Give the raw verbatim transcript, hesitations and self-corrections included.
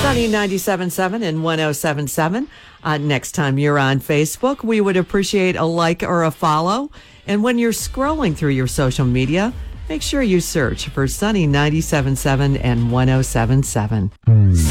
Sunny ninety-seven point seven and one oh seven point seven. Uh, next time you're on Facebook, we would appreciate a like or a follow. And when you're scrolling through your social media, make sure you search for Sunny ninety-seven point seven and one oh seven point seven.